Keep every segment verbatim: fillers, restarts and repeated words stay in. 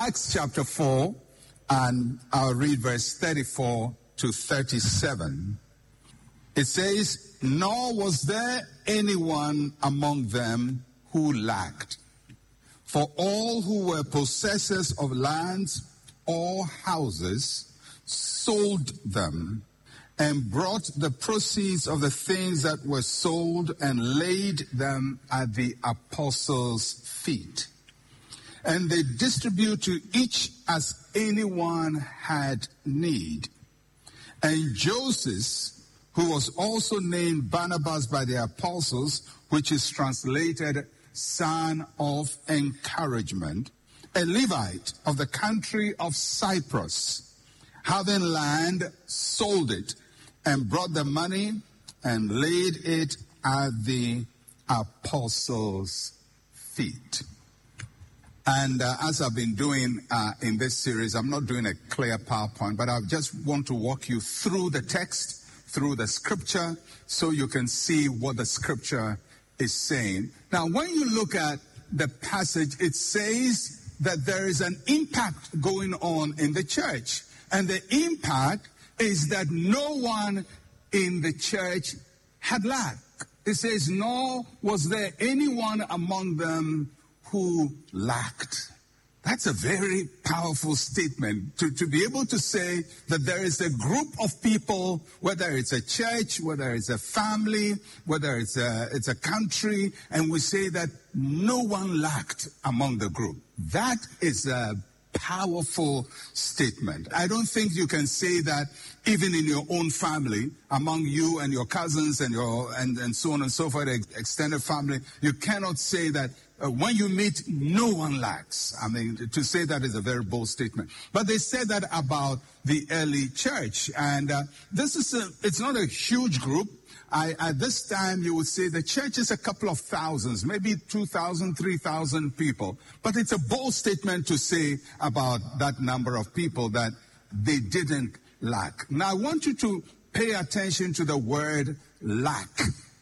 Acts chapter four, and I'll read verse thirty-four to thirty-seven. It says, "Nor was there anyone among them who lacked. For all who were possessors of lands or houses sold them and brought the proceeds of the things that were sold and laid them at the apostles' feet. And they distribute to each as anyone had need. And Joseph, who was also named Barnabas by the apostles, which is translated son of encouragement, a Levite of the country of Cyprus, having land, sold it, and brought the money and laid it at the apostles' feet." And uh, as I've been doing uh, in this series, I'm not doing a clear PowerPoint, but I just want to walk you through the text, through the scripture, so you can see what the scripture is saying. Now, when you look at the passage, it says that there is an impact going on in the church. And the impact is that no one in the church had lack. It says, "Nor was there anyone among them who lacked." That's a very powerful statement, to, to be able to say that there is a group of people, whether it's a church, whether it's a family, whether it's a, it's a country, and we say that no one lacked among the group. That is a powerful statement. I don't think you can say that even in your own family, among you and your cousins and your and, and so on and so forth, extended family, you cannot say that uh, when you meet, no one lacks. I mean, to say that is a very bold statement. But they said that about the early church. And uh, this is a, it's not a huge group. I, at this time, you would say the church is a couple of thousands, maybe two thousand, three thousand people. But it's a bold statement to say about that number of people that they didn't lack. Now, I want you to pay attention to the word lack.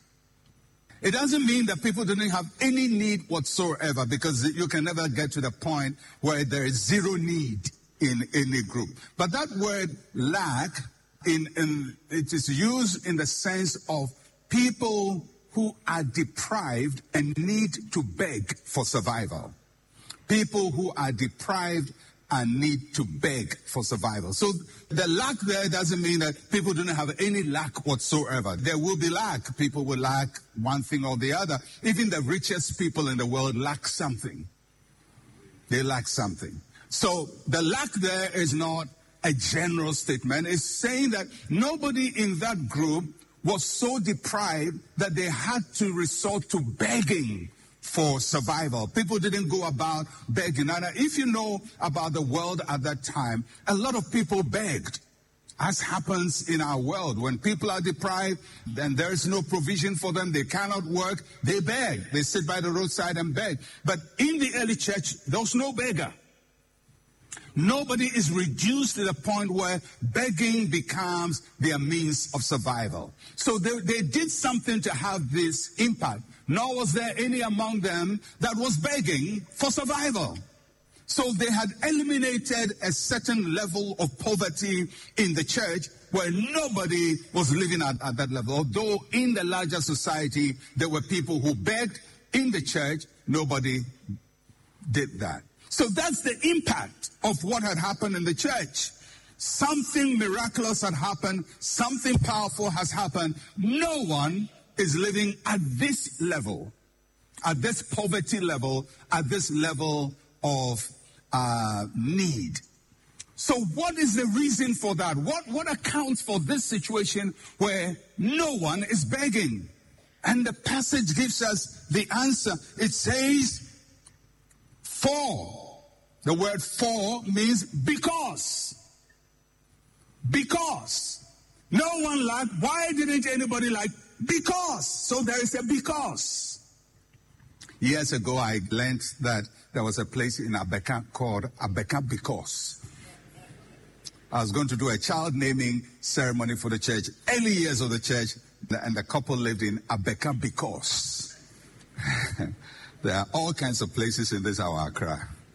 It doesn't mean that people didn't have any need whatsoever, because you can never get to the point where there is zero need in any group. But that word lack, In, in, it is used in the sense of people who are deprived and need to beg for survival. People who are deprived and need to beg for survival. So the lack there doesn't mean that people don't have any lack whatsoever. There will be lack. People will lack one thing or the other. Even the richest people in the world lack something. They lack something. So the lack there is not a general statement. It's saying that nobody in that group was so deprived that they had to resort to begging for survival. People didn't go about begging. And if you know about the world at that time, a lot of people begged, as happens in our world. When people are deprived, then there is no provision for them. They cannot work. They beg. They sit by the roadside and beg. But in the early church, there was no beggar. Nobody is reduced to the point where begging becomes their means of survival. So they, they did something to have this impact. Nor was there any among them that was begging for survival. So they had eliminated a certain level of poverty in the church where nobody was living at, at that level. Although in the larger society, there were people who begged. In the church, nobody did that. So that's the impact of what had happened in the church. Something miraculous had happened. Something powerful has happened. No one is living at this level, at this poverty level, at this level of uh, need. So what is the reason for that? What, what accounts for this situation where no one is begging? And the passage gives us the answer. It says, for. The word for means because. Because. No one lacked. Why didn't anybody like? Because. So there is a because. Years ago, I learned that there was a place in Abeka called Abeka Because. I was going to do a child naming ceremony for the church, early years of the church, and the couple lived in Abeka Because. There are all kinds of places in this our Accra.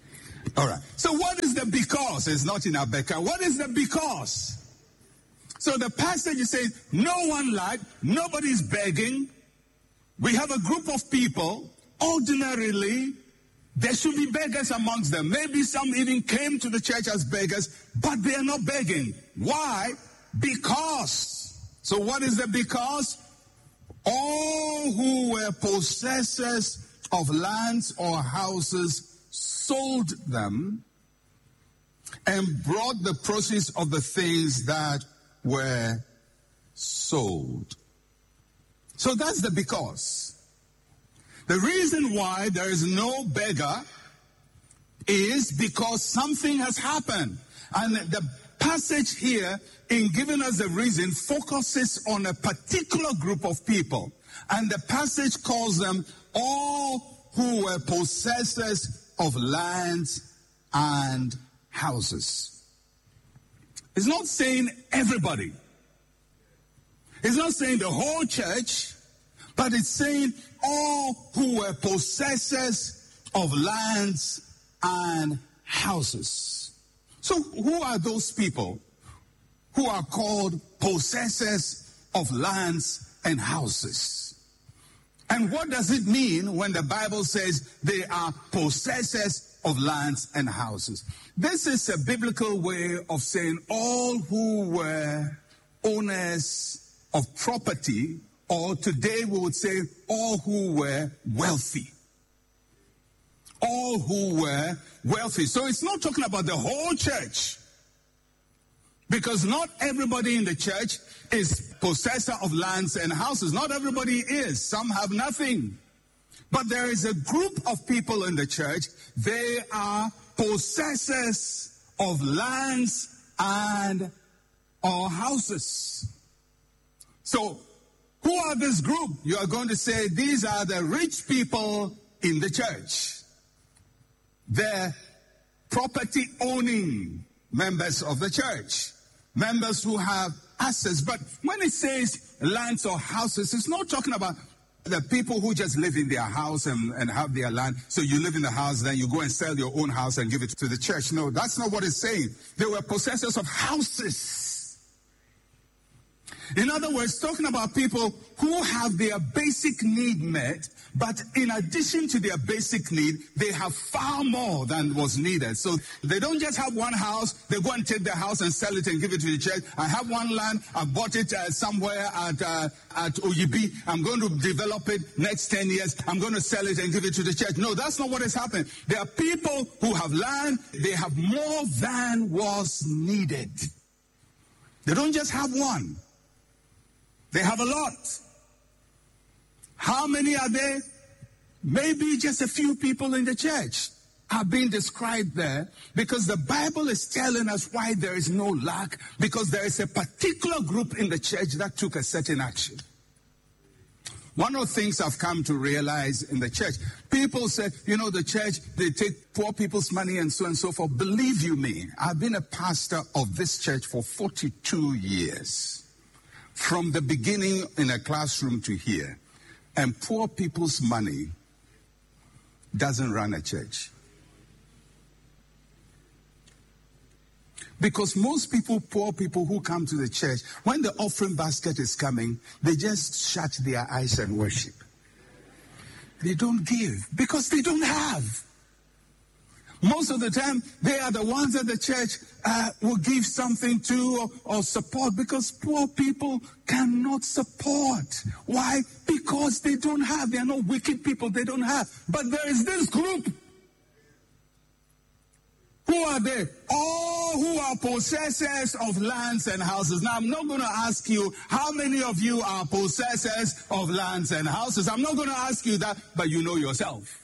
All right. So what is the because? It's not in our background. What is the because? So the passage is saying, no one lack, nobody's begging. We have a group of people, ordinarily, there should be beggars amongst them. Maybe some even came to the church as beggars, but they are not begging. Why? Because. So what is the because? All who were possessors of lands or houses sold them and brought the proceeds of the things that were sold. So that's the because. The reason why there is no beggar is because something has happened. And the passage here, in giving us the reason, focuses on a particular group of people. And the passage calls them all who were possessors of lands and houses. It's not saying everybody. It's not saying the whole church, but it's saying all who were possessors of lands and houses. So who are those people who are called possessors of lands and houses? And what does it mean when the Bible says they are possessors of lands and houses? This is a biblical way of saying all who were owners of property, or today we would say all who were wealthy. All who were wealthy. So it's not talking about the whole church. Because not everybody in the church is possessor of lands and houses. Not everybody is. Some have nothing. But there is a group of people in the church. They are possessors of lands and or houses. So, who are this group? You are going to say these are the rich people in the church. The property owning members of the church. Members who have assets. But when it says lands or houses, it's not talking about the people who just live in their house and, and have their land. So you live in the house, then you go and sell your own house and give it to the church. No, that's not what it's saying. They were possessors of houses. In other words, talking about people who have their basic need met, but in addition to their basic need, they have far more than was needed. So they don't just have one house, they go and take the house and sell it and give it to the church. I have one land, I bought it uh, somewhere at uh, at O Y B. I'm going to develop it next ten years. I'm going to sell it and give it to the church. No, that's not what has happened. There are people who have land, they have more than was needed. They don't just have one. They have a lot. How many are there? Maybe just a few people in the church are being described there because the Bible is telling us why there is no lack, because there is a particular group in the church that took a certain action. One of the things I've come to realize in the church, people say, you know, the church, they take poor people's money and so on and so forth. Believe you me, I've been a pastor of this church for forty-two years. From the beginning in a classroom to here. And poor people's money doesn't run a church. Because most people, poor people who come to the church, when the offering basket is coming, they just shut their eyes and worship. They don't give because they don't have. Most of the time, they are the ones that the church uh, will give something to or, or support, because poor people cannot support. Why? Because they don't have. They are not wicked people. They don't have. But there is this group. Who are they? All who are possessors of lands and houses. Now, I'm not going to ask you how many of you are possessors of lands and houses. I'm not going to ask you that, but you know yourself.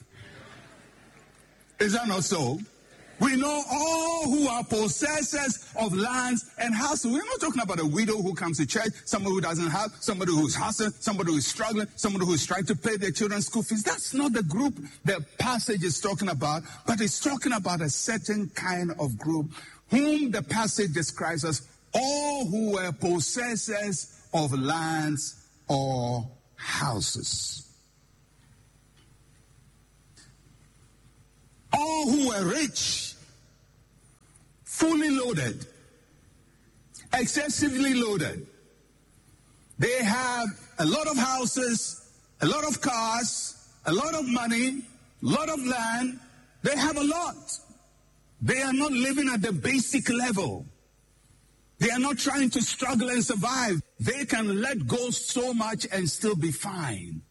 Is that not so? We know all who are possessors of lands and houses. We're not talking about a widow who comes to church, somebody who doesn't have, somebody who's hustling, somebody who's struggling, somebody who's trying to pay their children's school fees. That's not the group the passage is talking about, but it's talking about a certain kind of group whom the passage describes as all who were possessors of lands or houses. All who were rich fully loaded, excessively loaded. They have a lot of houses, a lot of cars, a lot of money, a lot of land. They have a lot. They are not living at the basic level. They are not trying to struggle and survive. They can let go so much and still be fine.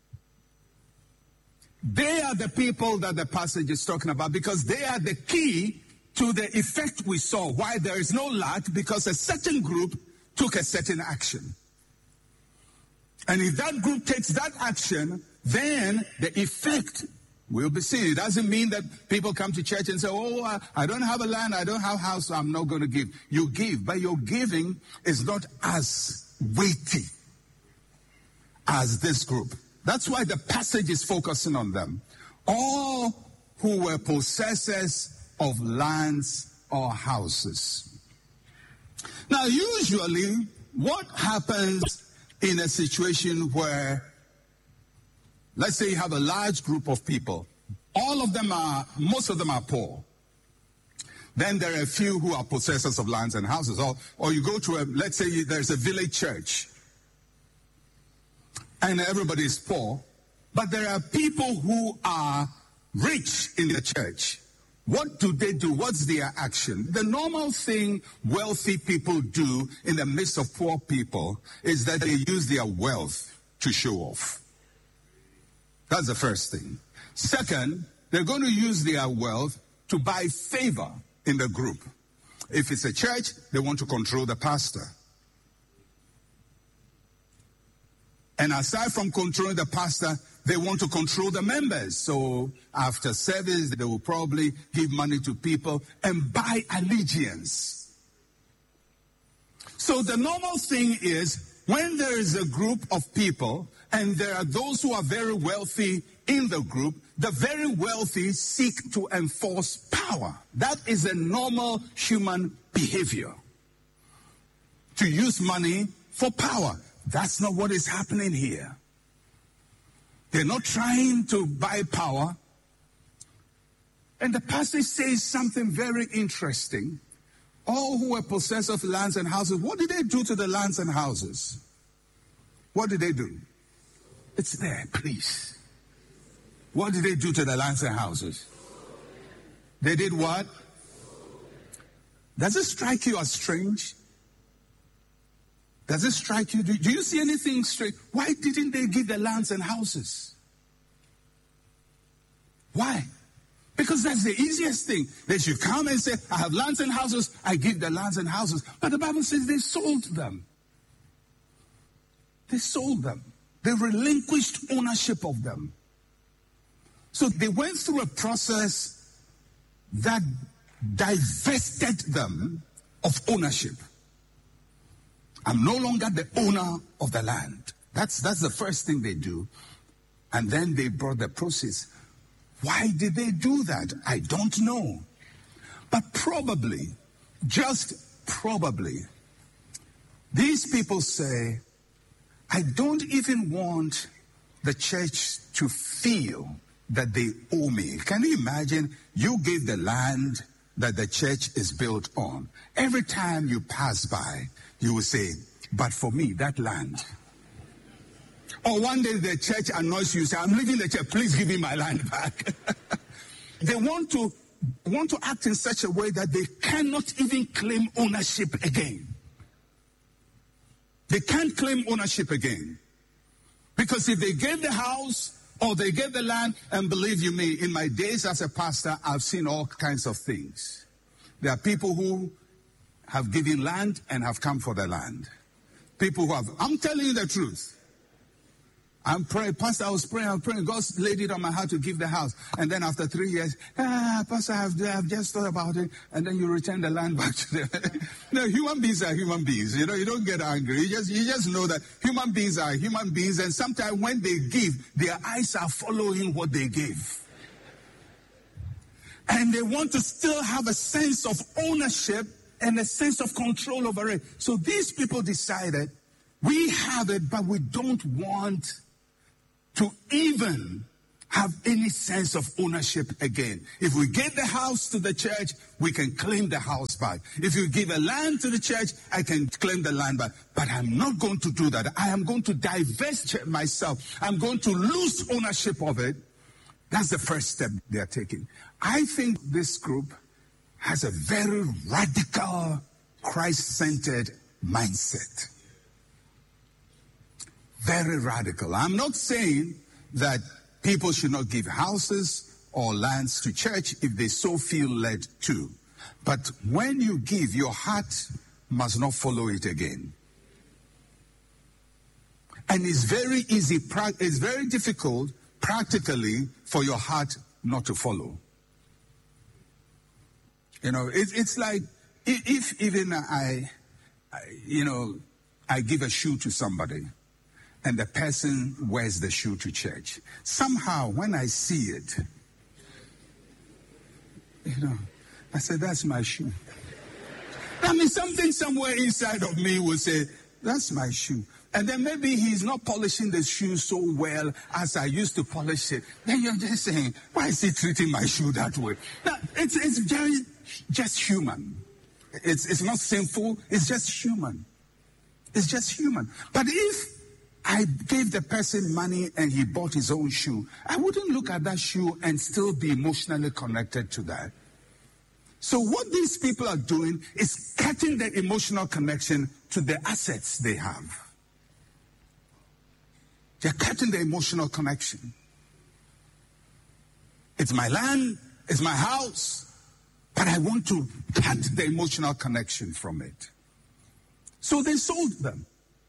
They are the people that the passage is talking about, because they are the key to the effect we saw. Why there is no lack? Because a certain group took a certain action. And if that group takes that action, then the effect will be seen. It doesn't mean that people come to church and say, oh, uh, I don't have a land, I don't have a house, so I'm not going to give. You give, but your giving is not as weighty as this group. That's why the passage is focusing on them. All who were possessors of lands or houses. Now, usually, what happens in a situation where, let's say you have a large group of people, all of them are, most of them are poor. Then there are a few who are possessors of lands and houses. Or, or you go to a, let's say there's a village church, and everybody is poor, but there are people who are rich in the church. What do they do? What's their action? The normal thing wealthy people do in the midst of poor people is that they use their wealth to show off. That's the first thing. Second, they're going to use their wealth to buy favor in the group. If it's a church, they want to control the pastor. And aside from controlling the pastor, they want to control the members. So after service, they will probably give money to people and buy allegiance. So the normal thing is, when there is a group of people and there are those who are very wealthy in the group, the very wealthy seek to enforce power. That is a normal human behavior. To use money for power. That's not what is happening here. They're not trying to buy power. And the passage says something very interesting. All who were possessors of lands and houses, what did they do to the lands and houses? What did they do? It's there, please. What did they do to the lands and houses? They did what? Does it strike you as strange? Does it strike you? Do, do you see anything strange? Why didn't they give the lands and houses? Why? Because that's the easiest thing. They should come and say, I have lands and houses, I give the lands and houses. But the Bible says they sold them. They sold them. They relinquished ownership of them. So they went through a process that divested them of ownership. I'm no longer the owner of the land. That's, that's the first thing they do. And then they brought the process. Why did they do that? I don't know. But probably, just probably, these people say, I don't even want the church to feel that they owe me. Can you imagine? You gave the land that the church is built on. Every time you pass by, you will say, but for me, that land. Or one day the church annoys you, say, I'm leaving the church, please give me my land back. They want to want to act in such a way that they cannot even claim ownership again. They can't claim ownership again. Because if they gave the house or they gave the land, and believe you me, in my days as a pastor, I've seen all kinds of things. There are people who have given land and have come for the land. People who have, I'm telling you the truth. I'm praying, Pastor, I was praying, I was praying. God laid it on my heart to give the house. And then after three years, ah, Pastor, I've, I've just thought about it. And then you return the land back to them. No, human beings are human beings. You know, you don't get angry. You just, you just know that human beings are human beings. And sometimes when they give, their eyes are following what they give. And they want to still have a sense of ownership and a sense of control over it. So these people decided, we have it, but we don't want to even have any sense of ownership again. If we give the house to the church, we can claim the house back. If you give a land to the church, I can claim the land back. But I'm not going to do that. I am going to divest myself. I'm going to lose ownership of it. That's the first step they are taking. I think this group has a very radical, Christ-centered mindset. Very radical. I'm not saying that people should not give houses or lands to church if they so feel led to. But when you give, your heart must not follow it again. And it's very easy, it's very difficult practically for your heart not to follow. You know, it, it's like if even I, I, you know, I give a shoe to somebody and the person wears the shoe to church. Somehow, when I see it, you know, I say, that's my shoe. I mean, something somewhere inside of me will say, that's my shoe. And then maybe he's not polishing the shoe so well as I used to polish it. Then you're just saying, why is he treating my shoe that way? Now, it's, it's very, just human. It's, it's not sinful. It's just human. It's just human. But if I gave the person money and he bought his own shoe, I wouldn't look at that shoe and still be emotionally connected to that. So what these people are doing is cutting the emotional connection to the assets they have. They're cutting the emotional connection. It's my land, it's my house, but I want to cut the emotional connection from it. So they sold them.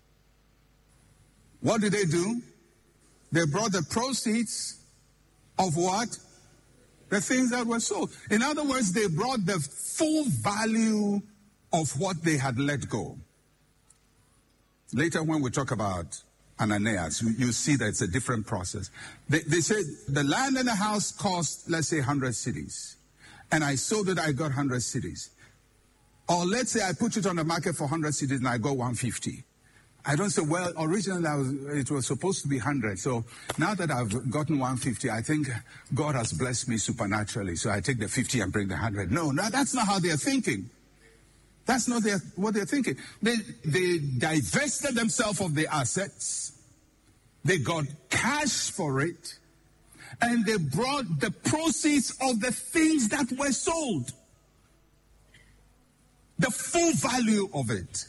What did they do? They brought the proceeds of what? The things that were sold. In other words, they brought the full value of what they had let go. Later when we talk about Ananias, you, you see that it's a different process. They, they said the land and the house cost, let's say, one hundred cities. And I sold it, I got one hundred cities. Or let's say I put it on the market for one hundred cities and I got one hundred fifty. I don't say, well, originally I was, it was supposed to be one hundred. So now that I've gotten one hundred fifty, I think God has blessed me supernaturally. So I take the fifty and bring the one hundred. No, no, that's not how they're thinking. That's not their, what they're thinking. They, they divested themselves of the assets. They got cash for it. And they brought the proceeds of the things that were sold. The full value of it.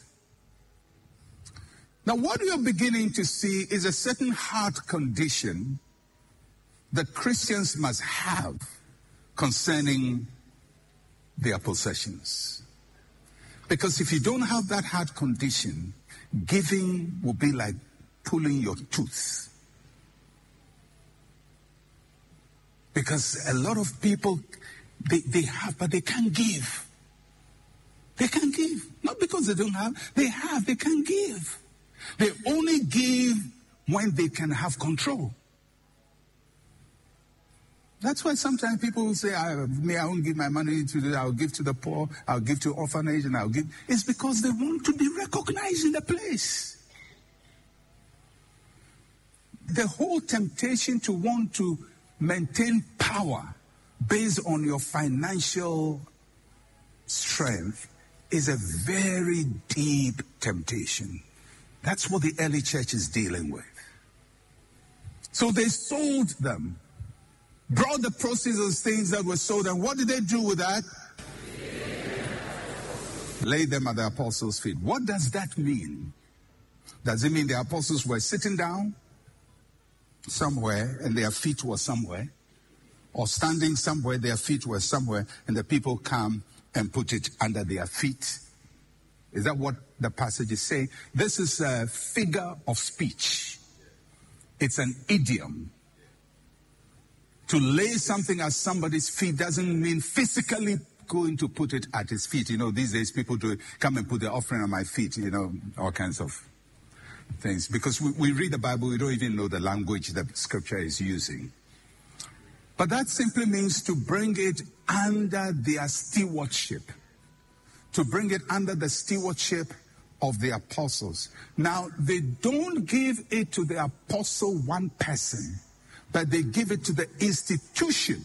Now, what you're beginning to see is a certain heart condition that Christians must have concerning their possessions. Because if you don't have that heart condition, giving will be like pulling your tooth. Because a lot of people, they, they have, but they can't give. They can't give. Not because they don't have, they have, they can't give. They only give when they can have control. That's why sometimes people will say, I, me, I won't give my money to the, I'll give to the poor, I'll give to orphanage, and I'll give. It's because they want to be recognized in the place. The whole temptation to want to maintain power based on your financial strength is a very deep temptation. That's what the early church is dealing with. So they sold them, brought the proceeds of things that were sold, and what did they do with that? Laid them at the apostles' feet. What does that mean? Does it mean the apostles were sitting down somewhere and their feet were somewhere? Or standing somewhere, their feet were somewhere, and the people come and put it under their feet? Is that what the passage is saying? This is a figure of speech. It's an idiom. To lay something at somebody's feet doesn't mean physically going to put it at his feet. You know, these days people do come and put the offering on my feet, you know, all kinds of things. Because we, we read the Bible, we don't even know the language that Scripture is using. But that simply means to bring it under their stewardship. To bring it under the stewardship of the apostles. Now, they don't give it to the apostle one person, but they give it to the institution.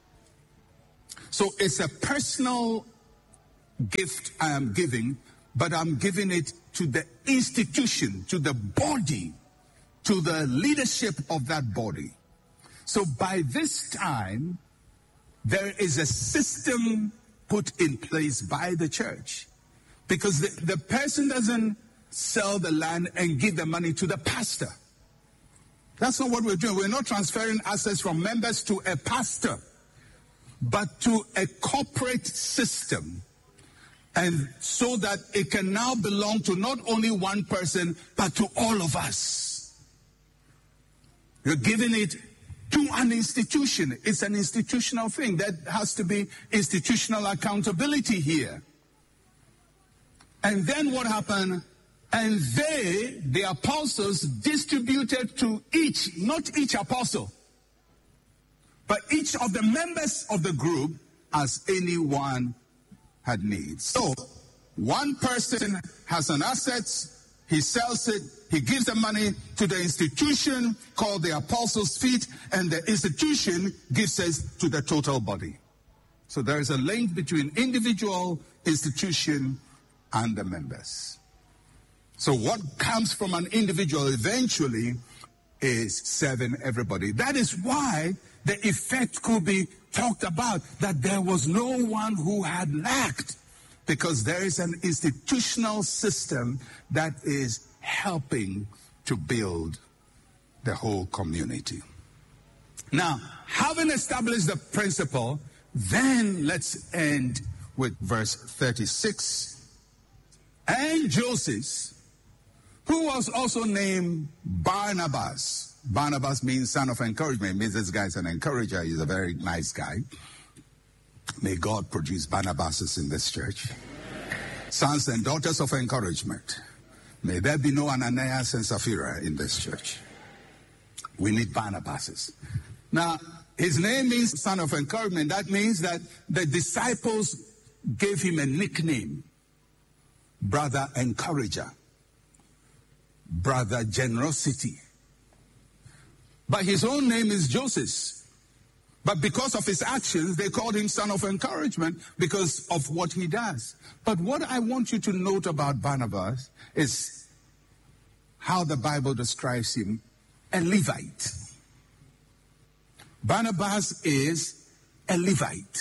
So it's a personal gift I am giving, but I'm giving it to the institution, to the body, to the leadership of that body. So by this time, there is a system put in place by the church, because the, the person doesn't sell the land and give the money to the pastor. That's not what we're doing. We're not transferring assets from members to a pastor, but to a corporate system, and so that it can now belong to not only one person, but to all of us. You're giving it to an institution. It's an institutional thing. That has to be institutional accountability here. And then what happened? And they, the apostles, distributed to each, not each apostle, but each of the members of the group as anyone had needs. So, one person has an asset, he sells it, he gives the money to the institution called the apostles' feet, and the institution gives it to the total body. So there is a link between individual, institution, and the members. So what comes from an individual eventually is serving everybody. That is why the effect could be talked about, that there was no one who had lacked, because there is an institutional system that is helping to build the whole community. Now, having established the principle, then let's end with verse thirty-six. And Joseph, who was also named Barnabas. Barnabas means son of encouragement. It means this guy's an encourager. He's a very nice guy. May God produce Barnabases in this church. Sons and daughters of encouragement. May there be no Ananias and Sapphira in this church. We need Barnabases. Now, his name means son of encouragement. That means that the disciples gave him a nickname. Brother Encourager. Brother Generosity. But his own name is Joseph. But because of his actions, they called him son of encouragement because of what he does. But what I want you to note about Barnabas is how the Bible describes him, a Levite. Barnabas is a Levite.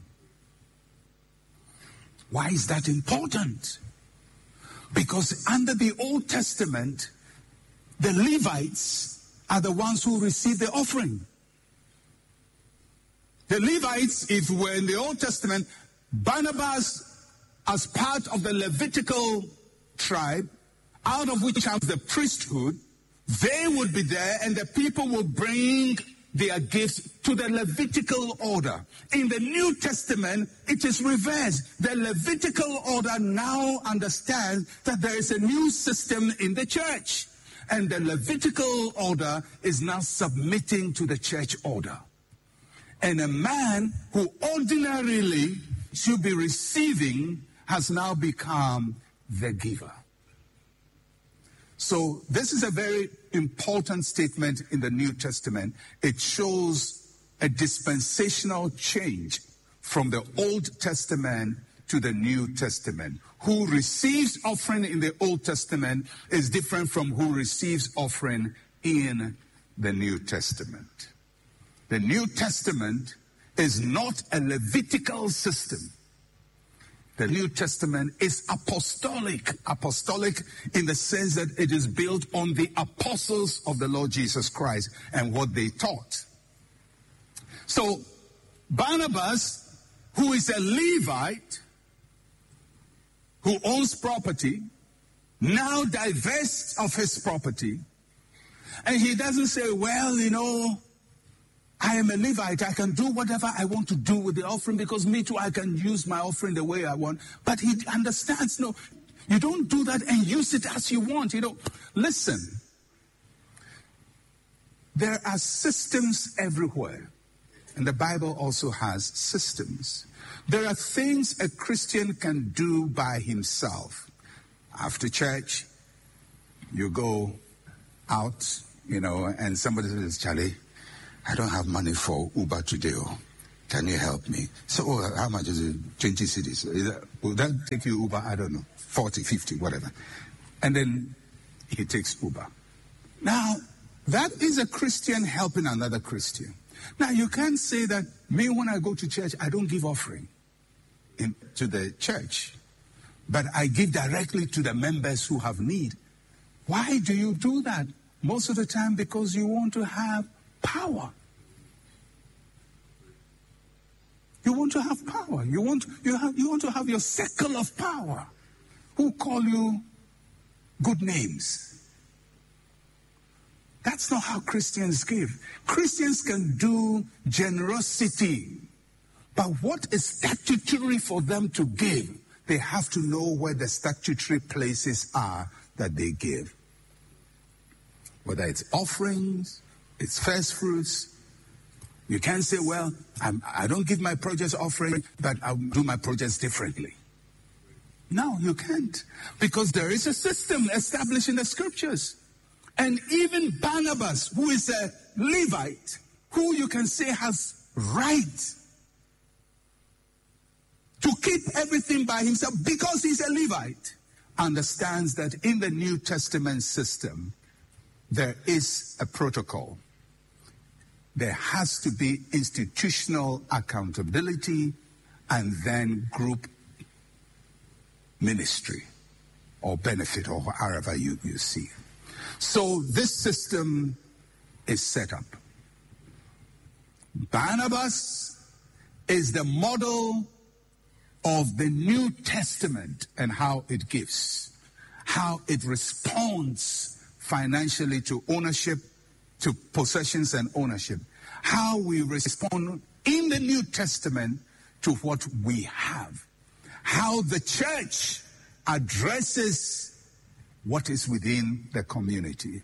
Why is that important? Because under the Old Testament, the Levites are the ones who receive the offering. The Levites, if we're in the Old Testament, Barnabas, as part of the Levitical tribe, out of which comes the priesthood, they would be there and the people would bring their gifts to the Levitical order. In the New Testament, it is reversed. The Levitical order now understands that there is a new system in the church. And the Levitical order is now submitting to the church order. And a man who ordinarily should be receiving has now become the giver. So this is a very important statement in the New Testament. It shows a dispensational change from the Old Testament to the New Testament. Who receives offering in the Old Testament is different from who receives offering in the New Testament. The New Testament is not a Levitical system. The New Testament is apostolic. Apostolic in the sense that it is built on the apostles of the Lord Jesus Christ and what they taught. So Barnabas, who is a Levite, who owns property, now divests of his property. And he doesn't say, well, you know, I am a Levite. I can do whatever I want to do with the offering because me too, I can use my offering the way I want. But he understands, no, you don't do that and use it as you want. You know, listen, there are systems everywhere. And the Bible also has systems. There are things a Christian can do by himself. After church, you go out, you know, and somebody says, Charlie, I don't have money for Uber today. Oh, can you help me? So, oh, how much is it? twenty cities. Is that, will that take you Uber? I don't know. forty, fifty, whatever. And then he takes Uber. Now, that is a Christian helping another Christian. Now, you can't say that me, when I go to church, I don't give offering in, to the church, but I give directly to the members who have need. Why do you do that? Most of the time because you want to have power. You want to have power. You want, you have, you want to have your circle of power who call you good names. That's not how Christians give. Christians can do generosity, but what is statutory for them to give? They have to know where the statutory places are that they give. Whether it's offerings, it's first fruits. You can't say, well, I'm, I don't give my projects offering, but I'll do my projects differently. No, you can't. Because there is a system established in the scriptures. And even Barnabas, who is a Levite, who you can say has right to keep everything by himself because he's a Levite, understands that in the New Testament system, there is a protocol. There has to be institutional accountability and then group ministry or benefit or however you, you see it. So this system is set up. Barnabas is the model of the New Testament and how it gives, how it responds financially to ownership, to possessions and ownership, how we respond in the New Testament to what we have, how the church addresses what is within the community.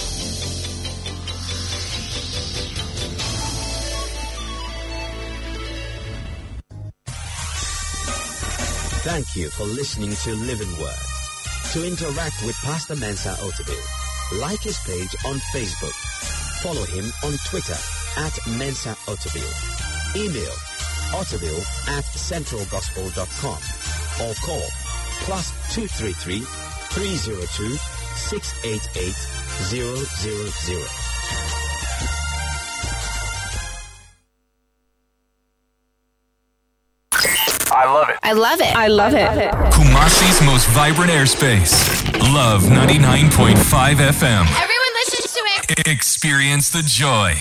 Thank you for listening to Living Word. To interact with Pastor Mensa Otabil, like his page on Facebook. Follow him on Twitter at Mensa Otabil. Email otabil at central gospel dot com or call plus two three three, three zero two, six eight eight, zero zero zero. I love it. I love it. I love it. Kumasi's most vibrant airspace. Love ninety-nine point five F M. Everyone listens to it. Experience the joy.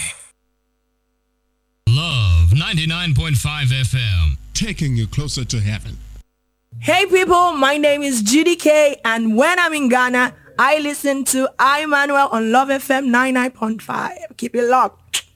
Love ninety-nine point five F M. Taking you closer to heaven. Hey people, my name is Judy K, and when I'm in Ghana, I listen to Emmanuel on Love F M ninety-nine point five. Keep it locked.